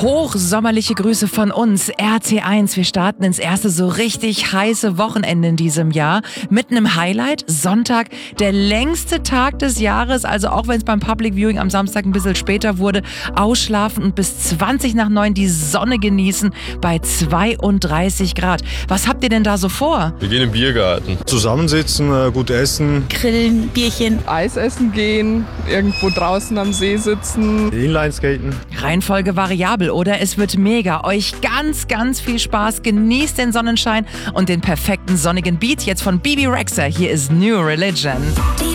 Hochsommerliche Grüße von uns, RT1. Wir starten ins erste so richtig heiße Wochenende in diesem Jahr mit einem Highlight. Sonntag, der längste Tag des Jahres, also auch wenn es beim Public Viewing am Samstag ein bisschen später wurde, ausschlafen und bis 20 nach 9 die Sonne genießen bei 32 Grad. Was habt ihr denn da so vor? Wir gehen im Biergarten. Zusammensitzen, gut essen. Grillen, Bierchen. Eis essen gehen, irgendwo draußen am See sitzen. Inlineskaten. Reihenfolge variabel, oder? Es wird mega. Euch ganz, ganz viel Spaß. Genießt den Sonnenschein und den perfekten sonnigen Beat jetzt von Bebe Rexha. Hier ist New Religion.